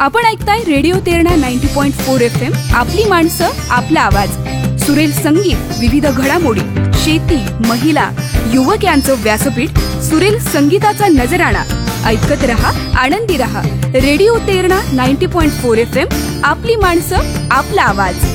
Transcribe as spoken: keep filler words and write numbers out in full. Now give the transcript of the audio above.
आपण ऐकताय radio Terna ninety point four F M. आपली माणसं, आपला आवाज. सुरेल संगीत, विविध घडामोडी, शेती, महिला, युवक यांचं व्यासपीठ. सुरेल संगीताचा नजराणा. ऐकत रहा, आनंदी रहा. Radio Terna ninety point four F M. आपली माणसं, आपला आवाज.